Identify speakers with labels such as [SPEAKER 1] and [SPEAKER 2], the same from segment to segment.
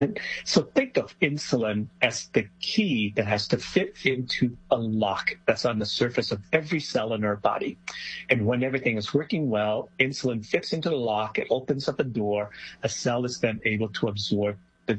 [SPEAKER 1] So think of insulin as the key that has to fit into a lock that's on the surface of every cell in our body. And when everything is working well, insulin fits into the lock, it opens up a door, a cell is then able to absorb the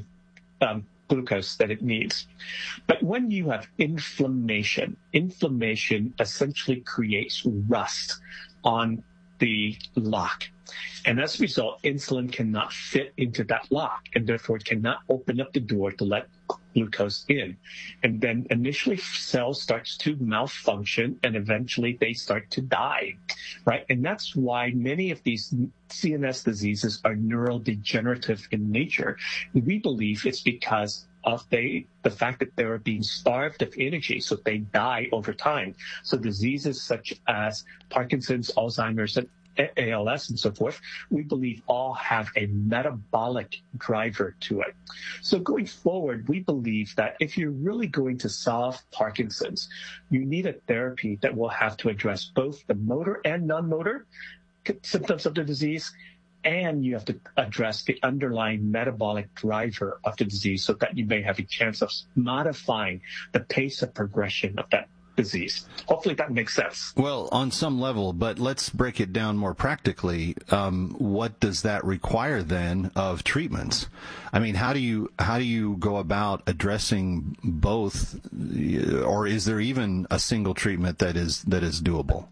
[SPEAKER 1] glucose that it needs. But when you have inflammation essentially creates rust on the lock. And as a result, insulin cannot fit into that lock, and therefore it cannot open up the door to let glucose in. And then initially cells starts to malfunction, and eventually they start to die, right? And that's why many of these CNS diseases are neurodegenerative in nature. We believe it's because of the fact that they are being starved of energy, so they die over time. So diseases such as Parkinson's, Alzheimer's, and ALS and so forth, we believe all have a metabolic driver to it. So going forward, we believe that if you're really going to solve Parkinson's, you need a therapy that will have to address both the motor and non-motor symptoms of the disease, and you have to address the underlying metabolic driver of the disease so that you may have a chance of modifying the pace of progression of that disease. Hopefully that makes sense.
[SPEAKER 2] Well, on some level, but let's break it down more practically. What does that require then of treatments? I mean, how do you go about addressing both, or is there even a single treatment that is doable?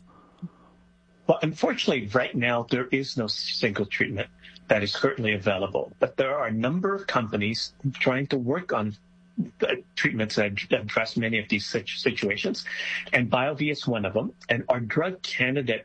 [SPEAKER 1] Well, unfortunately, right now there is no single treatment that is currently available, but there are a number of companies trying to work on treatments that address many of these situations, and BioVie is one of them. And our drug candidate,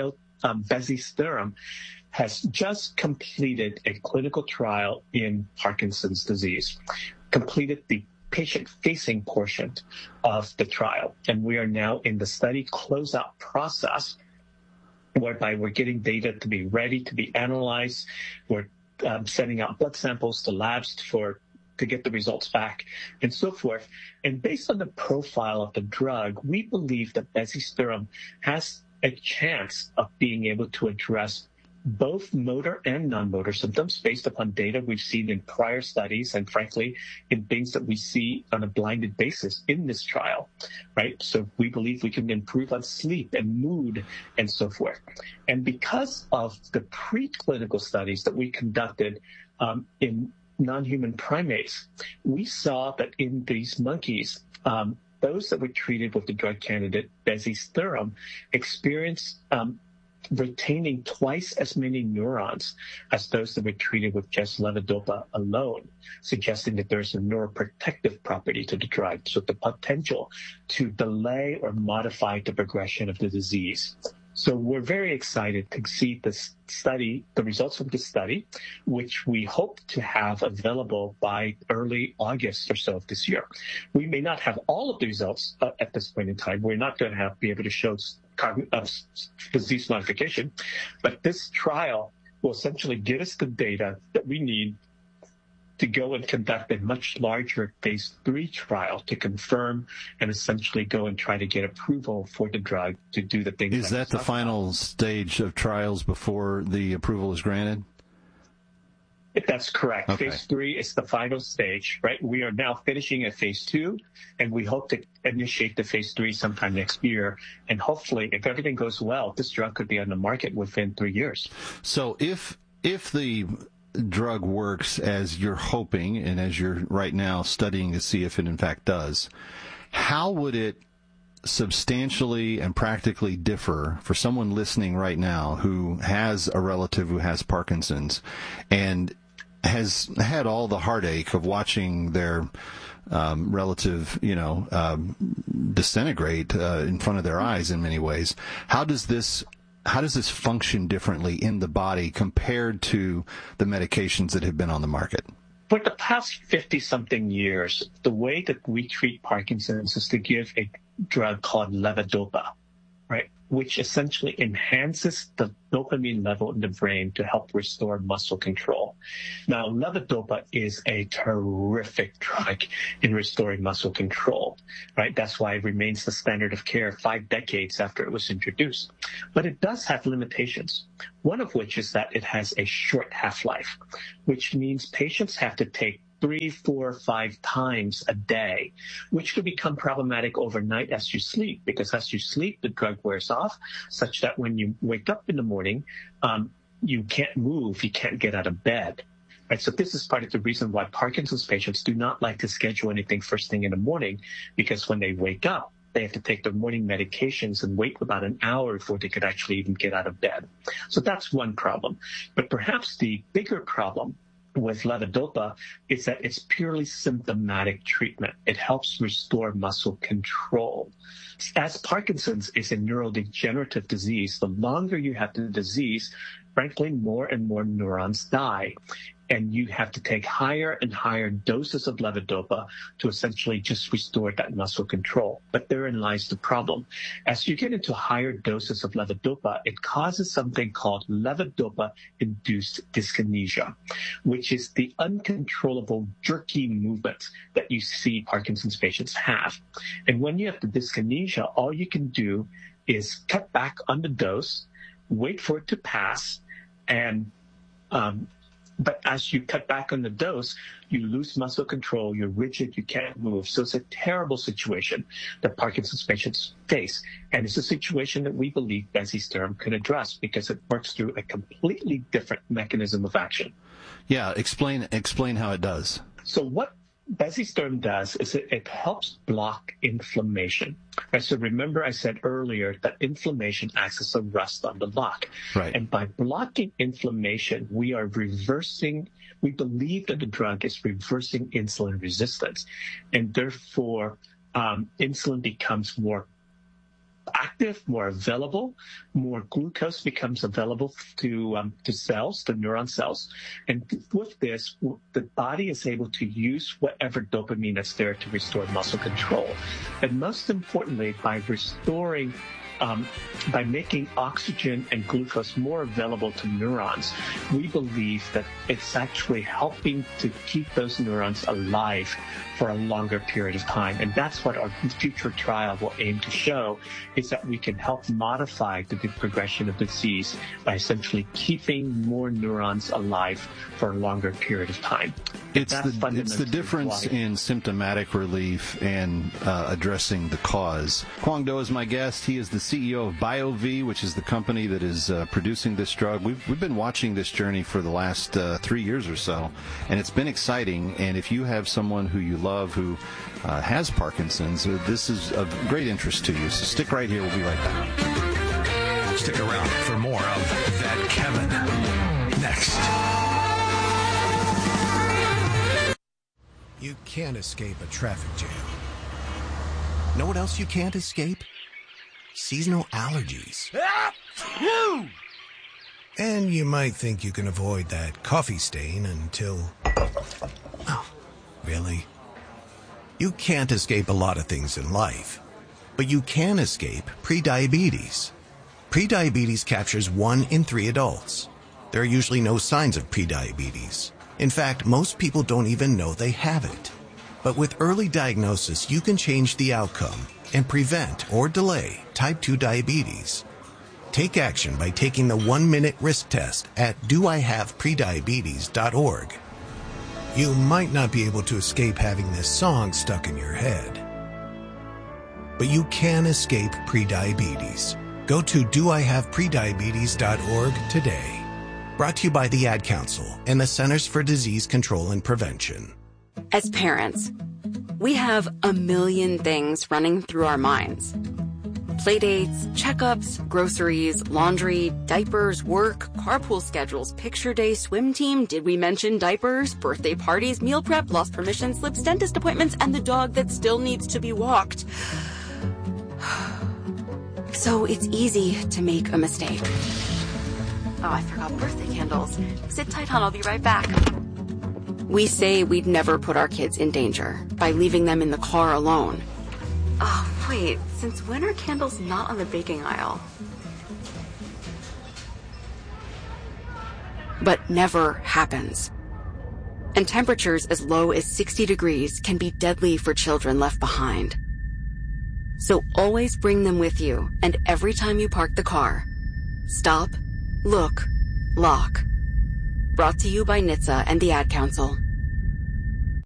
[SPEAKER 1] bezisterim, has just completed a clinical trial in Parkinson's disease, completed the patient-facing portion of the trial, and we are now in the study closeout process, whereby we're getting data to be ready to be analyzed. We're sending out blood samples to labs to get the results back, and so forth. And based on the profile of the drug, we believe that bezisterim has a chance of being able to address both motor and non-motor symptoms based upon data we've seen in prior studies, and frankly, in things that we see on a blinded basis in this trial, right? So we believe we can improve on sleep and mood and so forth. And because of the preclinical studies that we conducted in non-human primates, we saw that in these monkeys, those that were treated with the drug candidate bezisterim experienced retaining twice as many neurons as those that were treated with just levodopa alone, suggesting that there's a neuroprotective property to the drug, so the potential to delay or modify the progression of the disease. So we're very excited to see the results of the study, which we hope to have available by early August or so of this year. We may not have all of the results at this point in time. We're not going to be able to show disease modification, but this trial will essentially give us the data that we need to go and conduct a much larger phase 3 trial to confirm and essentially go and try to get approval for the drug to do the things.
[SPEAKER 2] Is that the final stage of trials before the approval is granted?
[SPEAKER 1] That's correct.
[SPEAKER 2] Okay.
[SPEAKER 1] Phase 3 is the final stage, right? We are now finishing at phase 2, and we hope to initiate the phase 3 sometime next year. And hopefully, if everything goes well, this drug could be on the market within 3 years.
[SPEAKER 2] So if the drug works as you're hoping and as you're right now studying to see if it in fact does, how would it substantially and practically differ for someone listening right now who has a relative who has Parkinson's and has had all the heartache of watching their relative, disintegrate in front of their eyes in many ways? How does this function differently in the body compared to the medications that have been on the market?
[SPEAKER 1] For the past 50-something years, the way that we treat Parkinson's is to give a drug called levodopa, right, which essentially enhances the dopamine level in the brain to help restore muscle control. Now, levodopa is a terrific drug in restoring muscle control, right? That's why it remains the standard of care 5 decades after it was introduced. But it does have limitations, one of which is that it has a short half-life, which means patients have to take 3, 4, 5 times a day, which could become problematic overnight as you sleep, because as you sleep, the drug wears off, such that when you wake up in the morning, you can't move, you can't get out of bed. Right, so this is part of the reason why Parkinson's patients do not like to schedule anything first thing in the morning, because when they wake up, they have to take their morning medications and wait about an hour before they could actually even get out of bed. So that's one problem. But perhaps the bigger problem with levodopa is that it's purely symptomatic treatment. It helps restore muscle control. As Parkinson's is a neurodegenerative disease, the longer you have the disease, frankly, more and more neurons die. And you have to take higher and higher doses of levodopa to essentially just restore that muscle control. But therein lies the problem. As you get into higher doses of levodopa, it causes something called levodopa-induced dyskinesia, which is the uncontrollable jerky movement that you see Parkinson's patients have. And when you have the dyskinesia, all you can do is cut back on the dose, wait for it to pass, and but as you cut back on the dose, you lose muscle control, you're rigid, you can't move. So it's a terrible situation that Parkinson's patients face. And it's a situation that we believe bezisterim can address because it works through a completely different mechanism of action.
[SPEAKER 2] Yeah, explain how it does.
[SPEAKER 1] So what bezisterim does is it helps block inflammation. Right, so remember I said earlier that inflammation acts as a rust on the lock.
[SPEAKER 2] Right.
[SPEAKER 1] And by blocking inflammation, we believe that the drug is reversing insulin resistance. And therefore, insulin becomes more active, more available, more glucose becomes available to cells, to neuron cells. And with this, the body is able to use whatever dopamine that's there to restore muscle control. And most importantly, by restoring by making oxygen and glucose more available to neurons, we believe that it's actually helping to keep those neurons alive for a longer period of time. And that's what our future trial will aim to show, is that we can help modify the progression of the disease by essentially keeping more neurons alive for a longer period of time.
[SPEAKER 2] It's the difference in symptomatic relief and addressing the cause. Quang Do is my guest. He is the CEO of BioV, which is the company that is producing this drug. We've been watching this journey for the last 3 years or so, and it's been exciting. And if you have someone who you love who has Parkinson's, this is of great interest to you. So stick right here. We'll be right back.
[SPEAKER 3] Stick around for more of That Kevin next.
[SPEAKER 4] You can't escape a traffic jam. Know what else you can't escape? Seasonal allergies. And you might think you can avoid that coffee stain until... Oh, really? You can't escape a lot of things in life, but you can escape prediabetes. Prediabetes captures 1 in 3 adults. There are usually no signs of prediabetes. In fact, most people don't even know they have it. But with early diagnosis, you can change the outcome and prevent or delay type 2 diabetes. Take action by taking the 1-minute risk test at doihaveprediabetes.org. You might not be able to escape having this song stuck in your head, but you can escape prediabetes. Go to doihaveprediabetes.org today. Brought to you by the Ad Council and the Centers for Disease Control and Prevention.
[SPEAKER 5] As parents, we have a million things running through our minds. Playdates, checkups, groceries, laundry, diapers, work, carpool schedules, picture day, swim team, did we mention diapers, birthday parties, meal prep, lost permission slips, dentist appointments, and the dog that still needs to be walked. So it's easy to make a mistake. Oh, I forgot birthday candles. Sit tight, hon, I'll be right back. We say we'd never put our kids in danger by leaving them in the car alone. Oh, wait, since when are candles not on the baking aisle? But never happens. And temperatures as low as 60 degrees can be deadly for children left behind. So always bring them with you, and every time you park the car, stop, look, lock. Brought to you by NHTSA and the Ad Council.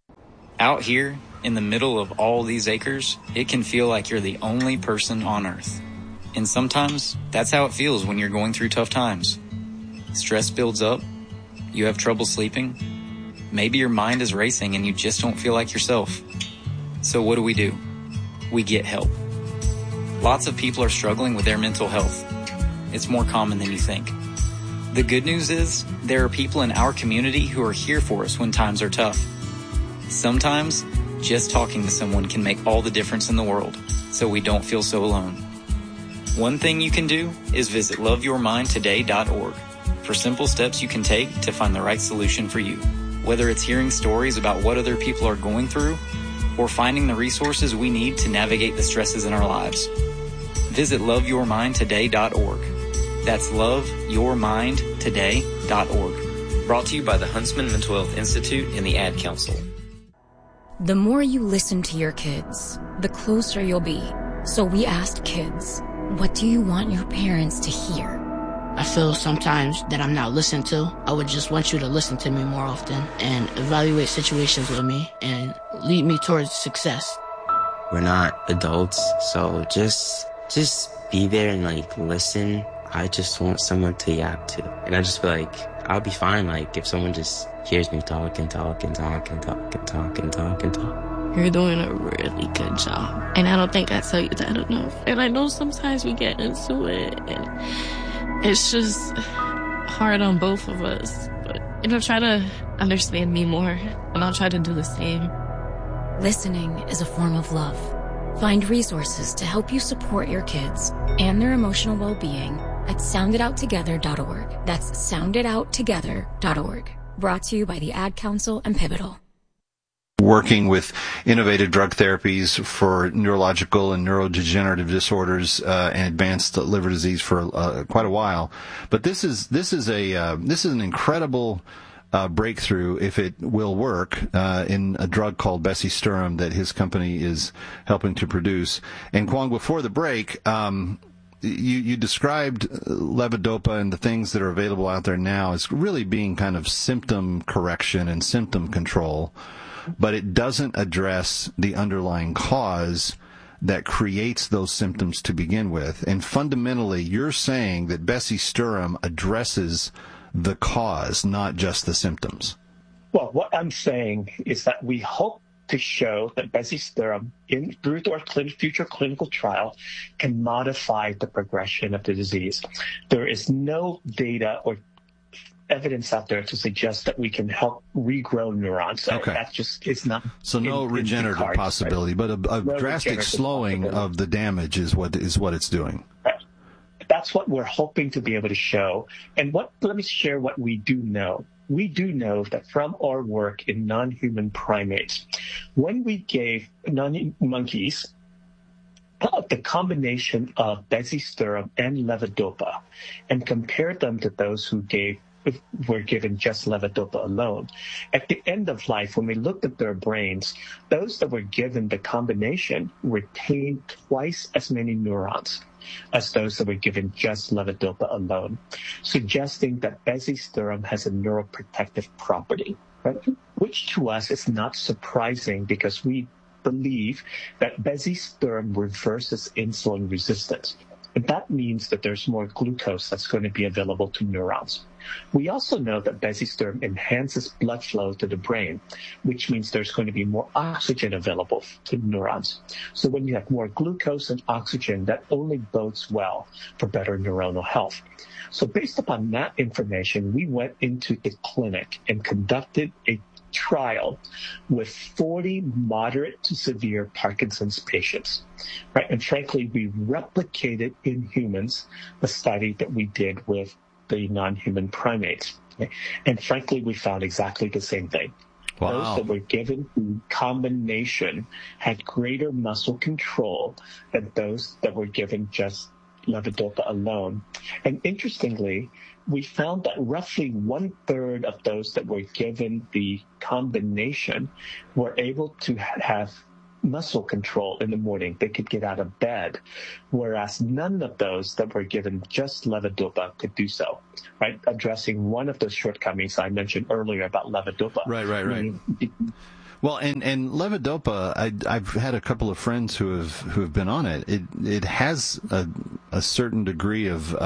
[SPEAKER 6] Out here, in the middle of all these acres, it can feel like you're the only person on Earth. And sometimes, that's how it feels when you're going through tough times. Stress builds up, you have trouble sleeping, maybe your mind is racing and you just don't feel like yourself. So what do? We get help. Lots of people are struggling with their mental health. It's more common than you think. The good news is, there are people in our community who are here for us when times are tough. Sometimes, just talking to someone can make all the difference in the world, so we don't feel so alone. One thing you can do is visit loveyourmindtoday.org for simple steps you can take to find the right solution for you. Whether it's hearing stories about what other people are going through, or finding the resources we need to navigate the stresses in our lives. Visit loveyourmindtoday.org. That's loveyourmindtoday.org. Brought to you by the Huntsman Mental Health Institute and the Ad Council.
[SPEAKER 7] The more you listen to your kids, the closer you'll be. So we asked kids, what do you want your parents to hear?
[SPEAKER 8] I feel sometimes that I'm not listened to. I would just want you to listen to me more often and evaluate situations with me and lead me towards success.
[SPEAKER 9] We're not adults, so just be there and listen. I just want someone to yap to. And I just feel like I'll be fine if someone just hears me talk and talk and talk and talk and talk and talk and talk.
[SPEAKER 10] You're doing a really good job. And I don't think I tell you that enough. And I know sometimes we get into it and it's just hard on both of us. But, try to understand me more, and I'll try to do the same.
[SPEAKER 7] Listening is a form of love. Find resources to help you support your kids and their emotional well-being at sounditouttogether.org. That's sounditouttogether.org. Brought to you by the Ad Council and Pivotal.
[SPEAKER 2] Working with innovative drug therapies for neurological and neurodegenerative disorders and advanced liver disease for quite a while, but this is an incredible breakthrough, if it will work, in a drug called bezisterim that his company is helping to produce. And Kwong, before the break, you described levodopa and the things that are available out there now as really being kind of symptom correction and symptom control, but it doesn't address the underlying cause that creates those symptoms to begin with. And fundamentally, you're saying that bezisterim addresses the cause, not just the symptoms.
[SPEAKER 1] Well, what I'm saying is that we hope to show that bezisterim, through our future clinical trial, can modify the progression of the disease. There is no data or evidence out there to suggest that we can help regrow neurons.
[SPEAKER 2] Okay.
[SPEAKER 1] That just is not.
[SPEAKER 2] So no regenerative possibility, right? But a drastic slowing of the damage is what it's doing.
[SPEAKER 1] Right. That's what we're hoping to be able to show. And let me share what we do know. We do know that from our work in non-human primates, when we gave monkeys the combination of bezisterim and levodopa and compared them to those who were given just levodopa alone. At the end of life, when we looked at their brains, those that were given the combination retained twice as many neurons as those that were given just levodopa alone, suggesting that bezisterim has a neuroprotective property, right? Which to us is not surprising because we believe that bezisterim reverses insulin resistance. And that means that there's more glucose that's going to be available to neurons. We also know that bezisterim enhances blood flow to the brain, which means there's going to be more oxygen available to neurons. So when you have more glucose and oxygen, that only bodes well for better neuronal health. So based upon that information, we went into the clinic and conducted a trial with 40 moderate to severe Parkinson's patients, right? And frankly, we replicated in humans the study that we did with the non-human primates. Okay? And frankly, we found exactly the same thing.
[SPEAKER 2] Wow.
[SPEAKER 1] Those that were given the combination had greater muscle control than those that were given just levodopa alone. And interestingly, we found that roughly 1/3 of those that were given the combination were able to have muscle control in the morning. They could get out of bed, whereas none of those that were given just levodopa could do so, right? Addressing one of those shortcomings I mentioned earlier about levodopa.
[SPEAKER 2] Right. Well, and levodopa, I've had a couple of friends who have been on it. It has a certain degree of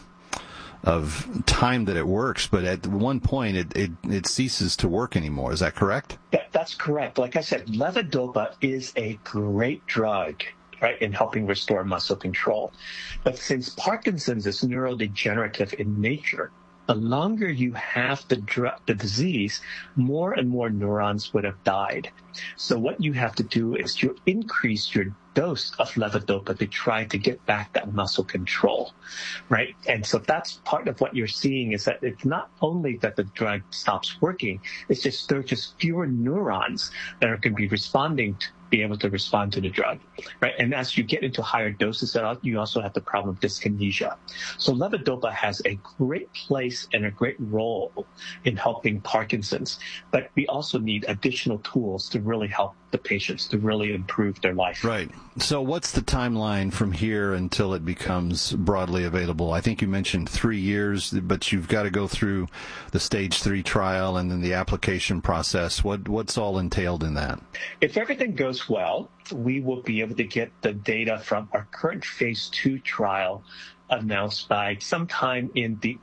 [SPEAKER 2] time that it works, but at one point it ceases to work anymore. Is that correct?
[SPEAKER 1] That's correct. Like I said, levodopa is a great drug, right, in helping restore muscle control. But since Parkinson's is neurodegenerative in nature, the longer you have the disease, more and more neurons would have died. So what you have to do is to increase your dose of levodopa to try to get back that muscle control, right? And so that's part of what you're seeing, is that it's not only that the drug stops working, it's just there are just fewer neurons that are going to be be able to respond to the drug, right? And as you get into higher doses, you also have the problem of dyskinesia. So levodopa has a great place and a great role in helping Parkinson's, but we also need additional tools to really help the patients to really improve their life.
[SPEAKER 2] Right. So what's the timeline from here until it becomes broadly available? I think you mentioned 3 years, but you've got to go through the stage 3 trial and then the application process. What's all entailed in that?
[SPEAKER 1] If everything goes well, we will be able to get the data from our current phase 2 trial announced by sometime in the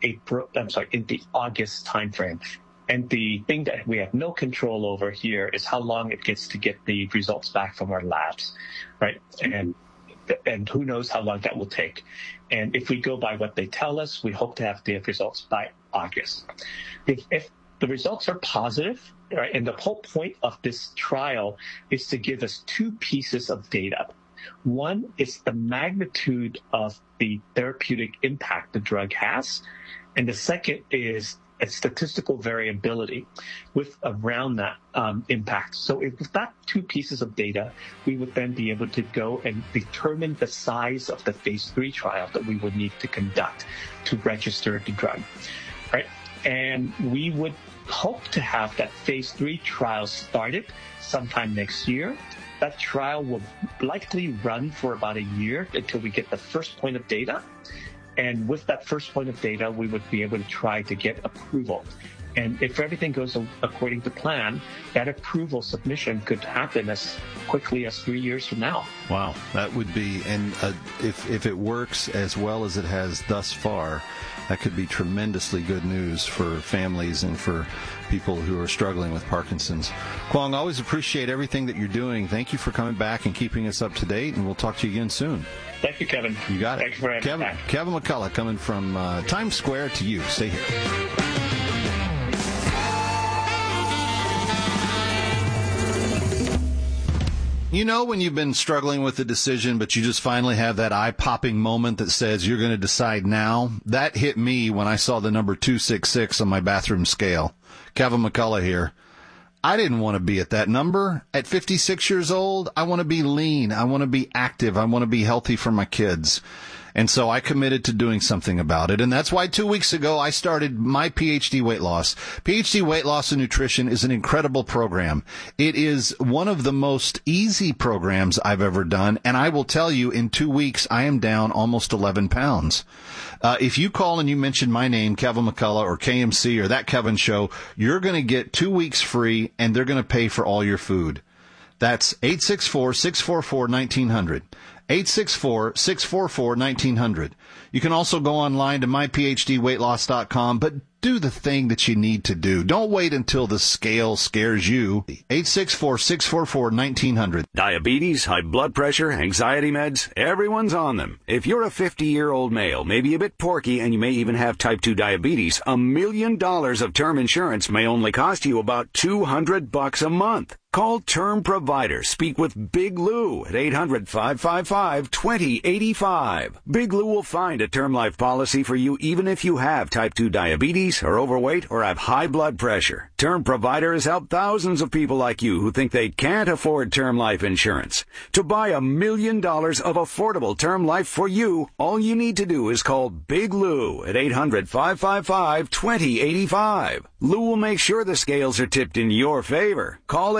[SPEAKER 1] August timeframe. And the thing that we have no control over here is how long it gets to get the results back from our labs, right? And who knows how long that will take. And if we go by what they tell us, we hope to have the results by August. If the results are positive, right, and the whole point of this trial is to give us 2 pieces of data. One is the magnitude of the therapeutic impact the drug has, and the second is a statistical variability around that impact. So with that 2 pieces of data, we would then be able to go and determine the size of the phase 3 trial that we would need to conduct to register the drug, right? And we would hope to have that phase 3 trial started sometime next year. That trial will likely run for about a year until we get the first point of data. And with that first point of data, we would be able to try to get approval. And if everything goes according to plan, that approval submission could happen as quickly as 3 years from now.
[SPEAKER 2] Wow, that would be, and if it works as well as it has thus far, that could be tremendously good news for families and for people who are struggling with Parkinson's. Quang, always appreciate everything that you're doing. Thank you for coming back and keeping us up to date, and we'll talk to you again soon.
[SPEAKER 1] Thank you, Kevin.
[SPEAKER 2] You got it.
[SPEAKER 1] Thanks for having me back.
[SPEAKER 2] Kevin McCullough coming from Times Square to you. Stay here. You know when you've been struggling with a decision, but you just finally have that eye-popping moment that says you're going to decide now? That hit me when I saw the number 266 on my bathroom scale. Kevin McCullough here. I didn't want to be at that number. At 56 years old, I want to be lean. I want to be active. I want to be healthy for my kids. And so I committed to doing something about it. And that's why 2 weeks ago I started my PhD Weight Loss. PhD Weight Loss and Nutrition is an incredible program. It is one of the most easy programs I've ever done. And I will tell you, in 2 weeks, I am down almost 11 pounds. If you call and you mention my name, Kevin McCullough or KMC or That Kevin Show, you're going to get 2 weeks free and they're going to pay for all your food. That's 864-644-1900. 864-644-1900. You can also go online to myphdweightloss.com, but do the thing that you need to do. Don't wait until the scale scares you. 864-644-1900.
[SPEAKER 3] Diabetes, high blood pressure, anxiety meds, everyone's on them. If you're a 50-year-old male, maybe a bit porky, and you may even have type 2 diabetes, $1 million of term insurance may only cost you about $200 a month. Call Term Provider. Speak with Big Lou at 800-555-2085. Big Lou will find a term life policy for you even if you have type 2 diabetes, are overweight, or have high blood pressure. Term Provider has helped thousands of people like you who think they can't afford term life insurance. To buy $1 million of affordable term life for you, all you need to do is call Big Lou at 800-555-2085. Lou will make sure the scales are tipped in your favor. Call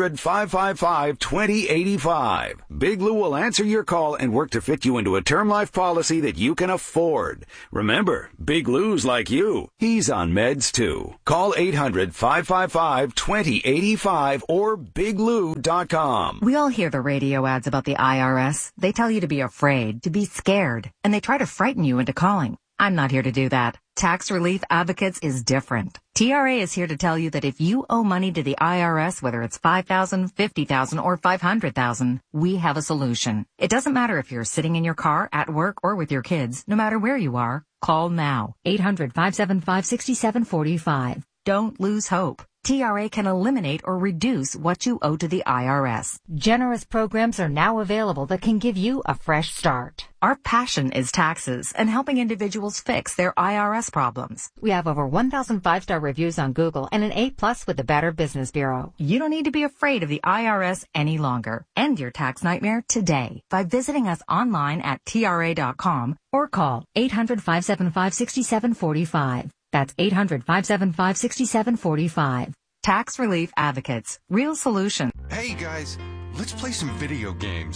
[SPEAKER 3] 800-555-2085. Big Lou will answer your call and work to fit you into a term life policy that you can afford. Remember, Big Lou's like you. He's on meds too. Call 800-555-2085 or biglou.com.
[SPEAKER 11] We all hear the radio ads about the IRS. They tell you to be afraid, to be scared, and they try to frighten you into calling. I'm not here to do that. Tax Relief Advocates is different. TRA is here to tell you that if you owe money to the IRS, whether it's $5,000, $50,000, or $500,000, we have a solution. It doesn't matter if you're sitting in your car, at work, or with your kids. No matter where you are, call now. 800-575-6745. Don't lose hope. TRA can eliminate or reduce what you owe to the IRS. Generous programs are now available that can give you a fresh start. Our passion is taxes and helping individuals fix their IRS problems. We have over 1,000 5-star reviews on Google and an A+ with the Better Business Bureau. You don't need to be afraid of the IRS any longer. End your tax nightmare today by visiting us online at TRA.com or call 800-575-6745. That's 800-575-6745. Tax Relief Advocates. Real solution.
[SPEAKER 12] Hey guys, let's play some video games.